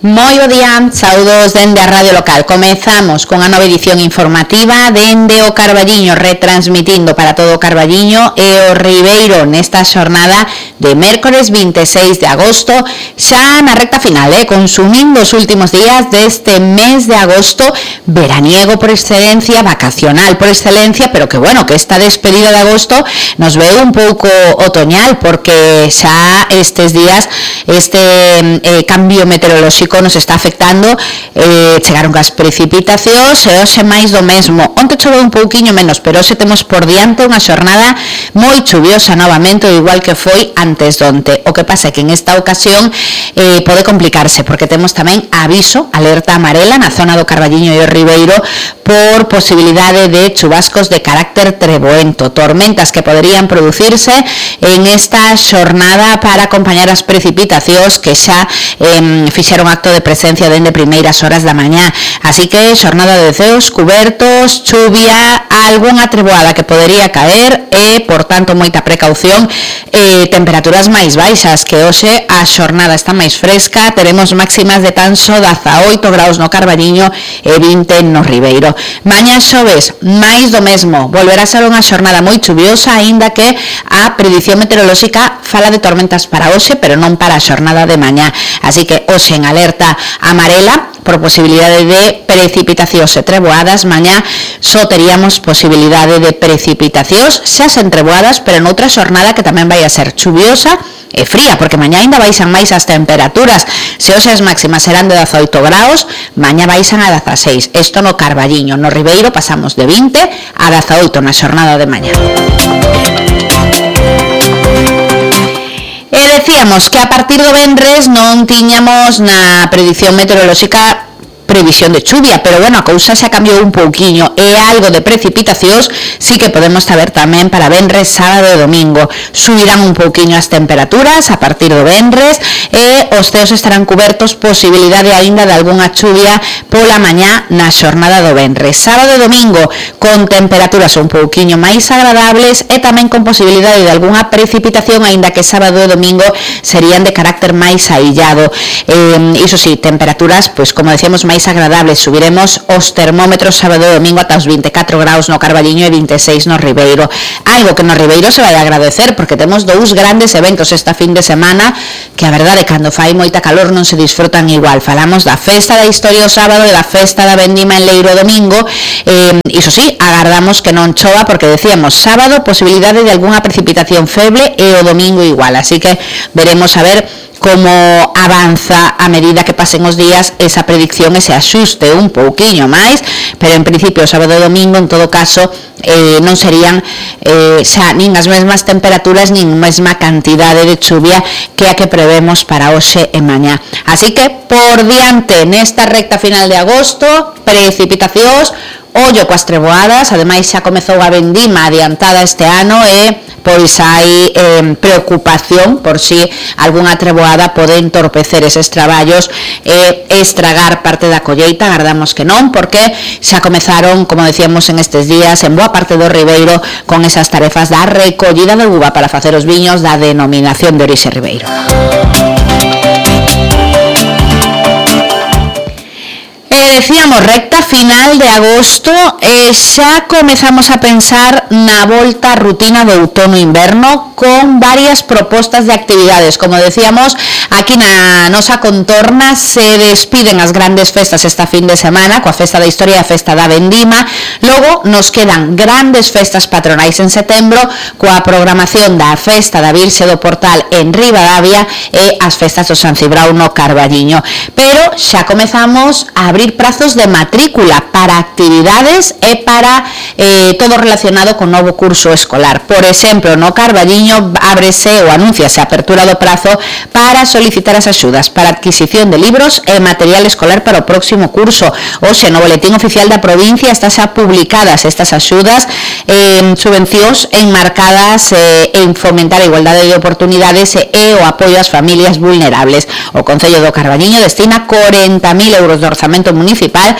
Moi bo día, saúdos dende a Radio Local. Comezamos con a nova edición informativa dende o Carballiño, retransmitindo para todo o Carballiño e o Ribeiro nesta xornada de mércores 26 de agosto, xa na recta final, consumindo os últimos días deste mes de agosto, veraniego por excelencia, vacacional por excelencia, pero que bueno, que esta despedida de agosto nos veu un pouco otoñal, porque xa estes días este cambio meteorolóxico nos está afectando, chegaron as precipitacións e hoxe máis do mesmo. Onte choveu un pouquiño menos, pero hoxe temos por diante unha xornada moi chuviosa novamente, igual que foi antes donte. O que pasa é que en esta ocasión pode complicarse, porque temos tamén aviso, alerta amarela na zona do Carballiño e o Ribeiro por posibilidade de chubascos de carácter treboento, tormentas que poderían producirse en esta xornada para acompañar as precipitacións que xa fixeron acto de presencia dende primeiras horas da mañá. Así que xornada de ceos cubertos, chuvia, algunha treboada que podería caer e, por tanto, moita precaución, temperaturas máis baixas, que hoxe a xornada está máis fresca, teremos máximas de tan só 18 graus no Carballiño e 20 no Ribeiro. Mañá xoves, máis do mesmo, volverá a ser unha xornada moi chuviosa, aínda que a predición meteorolóxica fala de tormentas para hoxe, pero non para a xornada de mañá. Así que hoxe en alerta amarela por posibilidade de precipitacións e treboadas. Mañá só teríamos posibilidade de precipitacións, xa sen treboadas, pero noutra xornada que tamén vai a ser chuviosa e fría, porque mañá ainda baixan máis as temperaturas. Se hoxe as máximas serán de 18 graus, mañá baixan a 16. Isto no Carballiño. No Ribeiro pasamos de 20 a 18 na xornada de mañá. E decíamos que a partir do venres non tiñamos na predición meteorolóxica previsión de chuvia, pero bueno, a cousa xa cambiou un pouquiño e algo de precipitacións sí que podemos saber tamén para venres, sábado e domingo. Subirán un pouquiño as temperaturas a partir do venres e os ceos estarán cubertos, posibilidade aínda de algunha chuvia pola mañá na xornada do venres. Sábado e domingo con temperaturas un pouquiño máis agradables e tamén con posibilidade de algunha precipitación, aínda que sábado e domingo serían de carácter máis aillado. Iso sí, temperaturas, pois como decíamos, máis agradables. Subiremos os termómetros sábado e domingo ata os 24 graus no Carballiño e 26 no Ribeiro. Algo que no Ribeiro se vai a agradecer, porque temos dous grandes eventos esta fin de semana que a verdade, cando fai moita calor non se disfrutan igual. Falamos da Festa da Historia o sábado e da Festa da Vendima en Leiro o domingo. Iso sí, agardamos que non chova, porque decíamos sábado posibilidade de algunha precipitación feble e o domingo igual. Así que veremos a ver como avanza a medida que pasen os días esa predicción e se axuste un pouquiño máis, pero en principio sábado e domingo en todo caso non serían xa nin as mesmas temperaturas nin a mesma cantidade de chuvia que a que prevemos para hoxe e mañá. Así que por diante nesta recta final de agosto, precipitacións, ollo coas treboadas. Ademais xa comezou a vendima adiantada este ano e pois hai preocupación por si algunha treboada pode entorpecer eses traballos e estragar parte da colleita. Agardamos que non, porque xa comezaron, como decíamos en estes días, en boa parte do Ribeiro con esas tarefas da recollida de uva para facer os viños da denominación de orixe Ribeiro. Decíamos, recta final de agosto e xa comezamos a pensar na volta á rutina de outono-inverno con varias propostas de actividades. Como decíamos, aquí na nosa contorna se despiden as grandes festas esta fin de semana, coa Festa da Historia e a Festa da Vendima. Logo nos quedan grandes festas patronais en setembro, coa programación da Festa da Virxe do Portal en Ribadavia e as festas do San Cibrao no Carballiño. Pero xa comezamos a abrir prazos de matrícula para actividades e para todo relacionado con novo curso escolar. Por exemplo, no Carballiño ábrese ou anúnciase a apertura do prazo para solicitar as axudas para adquisición de libros e material escolar para o próximo curso. Hoxe no Boletín Oficial da Provincia están xa publicadas estas axudas, subvencións enmarcadas en fomentar a igualdade de oportunidades e o apoio ás familias vulnerables. O Concello do Carballiño destina 40.000 euros de orzamento municipal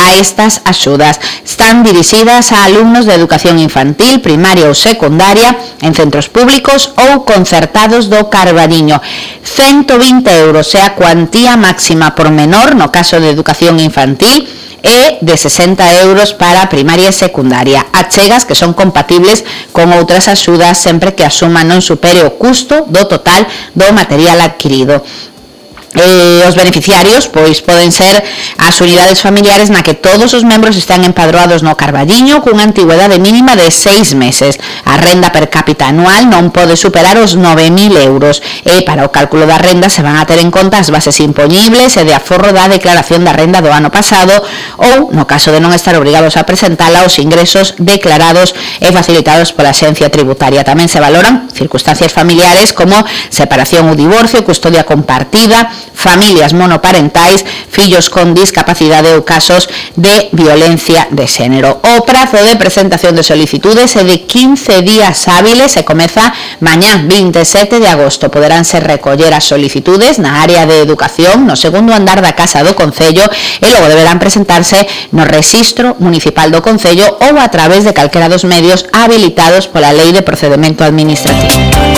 a estas axudas. Están dirixidas a alumnos de educación infantil, primaria ou secundaria en centros públicos ou concertados do Carballiño. 120 euros é a cuantía máxima por menor no caso de educación infantil e de 60 euros para primaria e secundaria. Achegas que son compatibles con outras axudas sempre que a suma non supere o custo do total do material adquirido. Os beneficiarios pois poden ser as unidades familiares na que todos os membros están empadroados no Carballiño cunha antigüedade mínima de 6 meses. A renda per cápita anual non pode superar os 9.000 euros e para o cálculo da renda se van a ter en conta as bases impoñibles e de aforro da declaración da renda do ano pasado ou, no caso de non estar obrigados a presentala, os ingresos declarados e facilitados pola Axencia Tributaria. Tamén se valoran circunstancias familiares como separación ou divorcio, custodia compartida, familias monoparentais, fillos con discapacidade ou casos de violencia de xénero. O prazo de presentación de solicitudes é de 15 días hábiles e comeza mañá, 27 de agosto. Poderánse recoller as solicitudes na área de educación no segundo andar da Casa do Concello e logo deberán presentarse no Rexistro Municipal do Concello ou a través de calquera dos medios habilitados pola Lei de Procedemento Administrativo.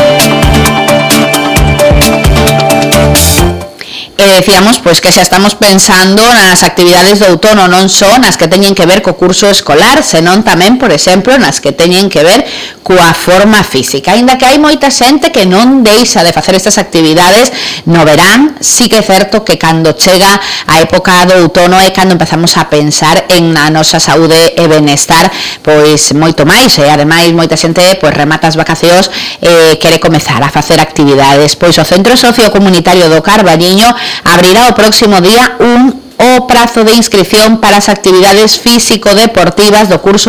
Decíamos pois que xa estamos pensando nas actividades do outono, non só nas que teñen que ver co curso escolar, senón tamén, por exemplo, nas que teñen que ver coa forma física. Aínda que hai moita xente que non deixa de facer estas actividades no verán, sí que é certo que cando chega a época do outono é cando empezamos a pensar en a nosa saúde e benestar pois moito máis, e ademais moita xente pois remata as vacacións e quere comezar a facer actividades. Pois o Centro Sociocomunitario do Carballiño abrirá o próximo día o prazo de inscripción para as actividades físico-deportivas do curso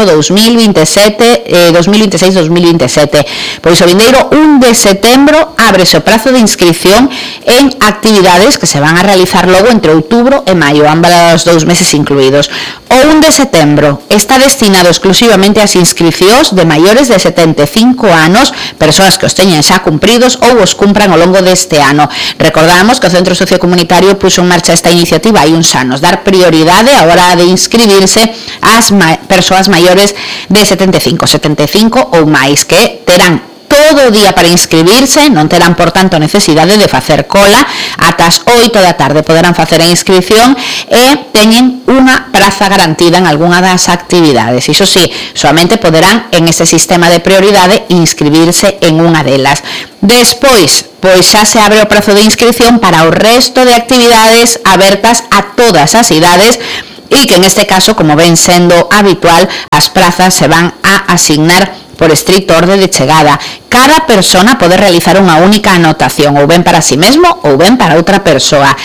2026-2027. Pois o vindeiro 1 de setembro ábrese o prazo de inscripción en actividades que se van a realizar logo entre outubro e maio, ambos os 2 meses incluídos. O 1 de setembro está destinado exclusivamente ás inscripcións de maiores de 75 anos, persoas que os teñen xa cumpridos ou os cumpran ao longo deste ano. Recordamos que o Centro Sociocomunitario puxo en marcha esta iniciativa hai uns anos, dar prioridade a hora de inscribirse ás persoas maiores de 75 ou máis, que terán todo o día para inscribirse, non terán, por tanto, necesidade de facer cola. Ata as 8 da tarde poderán facer a inscripción e teñen unha praza garantida en algunha das actividades. Iso sí, solamente poderán, en ese sistema de prioridade, inscribirse en unha delas. Despois, pois xa se abre o prazo de inscripción para o resto de actividades abertas a todas as idades e que en este caso, como ven sendo habitual, as prazas se van a asignar por estricto orde de chegada. Cada persona pode realizar unha única anotación, ou ben para si mesmo ou ben para outra persoa.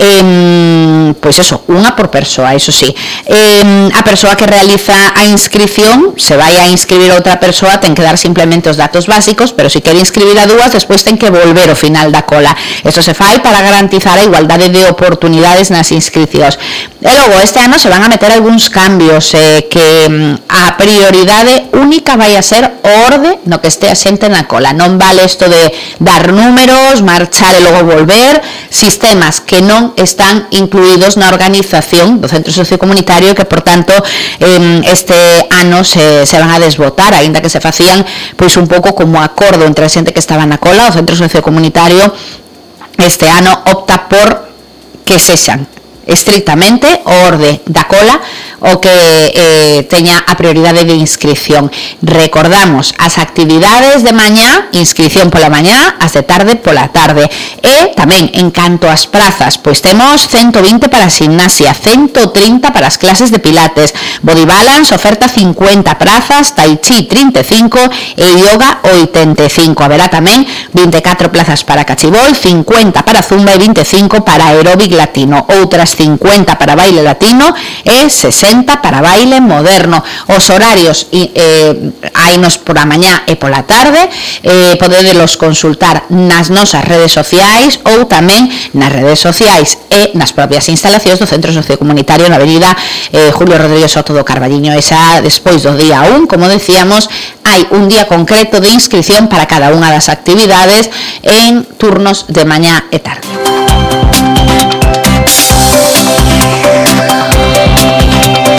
Pois eso, unha por persoa, eso sí. A persoa que realiza a inscripción, se vai a inscribir outra persoa, ten que dar simplemente os datos básicos, pero se quere inscribir a dúas, despois ten que volver ao final da cola. Isto se fai para garantizar a igualdade de oportunidades nas inscripcións. E logo, este ano se van a meter algúns cambios, que a prioridade única vai a ser o orde no que este a xente na cola. Non vale isto de dar números, marchar e logo volver, sistemas que non están incluídos na organización do Centro Sociocomunitario, que por tanto este ano se van a desbotar, aínda que se facían pois un pouco como acordo entre a xente que estaba na cola. O Centro Sociocomunitario este ano opta por que sexan estrictamente o orde da cola o que teña a prioridade de inscripción. Recordamos, as actividades de mañá, inscripción pola mañá, as de tarde pola tarde. E tamén, en canto ás prazas, pois temos 120 para a gimnasia, 130 para as clases de pilates, body balance oferta 50 prazas, tai chi 35 e yoga 85. Haberá tamén 24 plazas para cachibol, 50 para zumba e 25 para aeróbic latino, outras 50 para baile latino e 60 para baile moderno. Os horarios hainos por a mañá e pola tarde, podedelos consultar nas nosas redes sociais ou tamén nas redes sociais e nas propias instalacións do Centro Sociocomunitario na avenida Julio Rodríguez Soto do Carballiño. Esa, despois do día 1, como decíamos, hai un día concreto de inscripción para cada unha das actividades en turnos de mañá e tarde.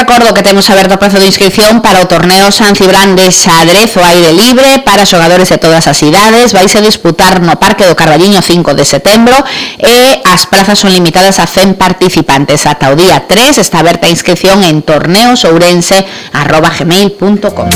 recordo que temos aberto o prazo de inscripción para o torneo San Cibrán de xadrez ao aire libre para xogadores de todas as idades. Vaise disputar no Parque do Carballiño 5 de setembro e as prazas son limitadas a 100 participantes. Ata o día 3 está aberta a inscripción en torneosourense@gmail.com.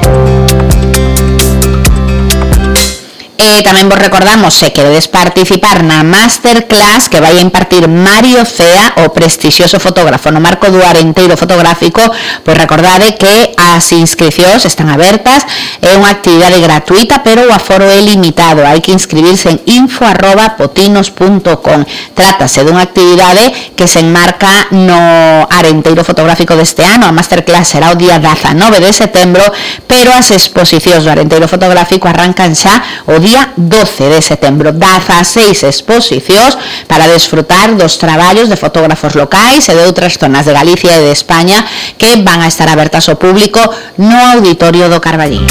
Tamén vos recordamos, se queredes participar na masterclass que vai a impartir Mario Cea, o prestixioso fotógrafo no marco do Arenteiro fotográfico, pois recordade que as inscripcións están abertas, é unha actividade gratuita, pero o aforo é limitado, hai que inscribirse en info@potinos.com. Trátase dunha actividade que se enmarca no Arenteiro fotográfico deste ano. A masterclass será o día 19 de setembro, pero as exposicións do Arenteiro fotográfico arrancan xa o día 12 de setembro. 16 exposicións para desfrutar dos traballos de fotógrafos locais e de outras zonas de Galicia e de España que van a estar abertas ao público no Auditorio do Carballiño.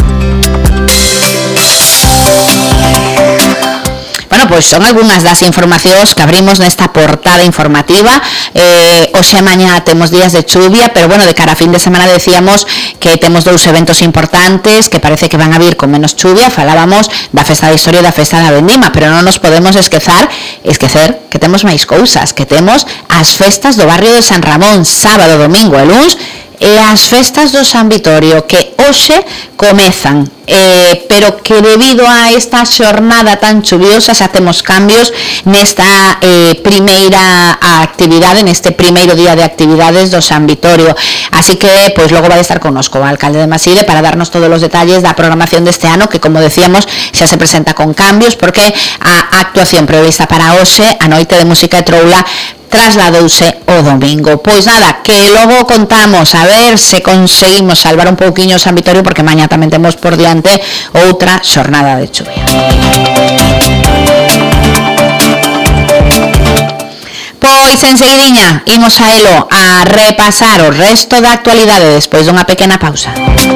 Bueno, pois son algunhas das informacións que abrimos nesta portada informativa. Hoxe e mañá temos días de chuvia, pero bueno, de cara a fin de semana decíamos que temos dous eventos importantes que parece que van a vir con menos chuvia. Falábamos da Festa da Historia e da Festa da Vendima, pero non nos podemos esquecer que temos máis cousas, que temos as festas do barrio de San Ramón, sábado, domingo e luns, e as festas do San Vitorio que hoxe comezan, pero que debido a esta xornada tan chuviosa xa temos cambios nesta primeira actividade, neste primeiro día de actividades do San Vitorio. Así que, pois logo vai estar connosco o alcalde de Maside para darnos todos os detalles da programación deste ano, que como decíamos xa se presenta con cambios, porque a actuación prevista para hoxe, a noite de música e troula, trasladouse o domingo. Pois nada, que logo contamos a ver se conseguimos salvar un pouquiño o San Vitorio, porque mañá tamén temos por diante outra xornada de chuvia. Pois enseguidiña imos a elo a repasar o resto da actualidade despois dunha pequena pausa.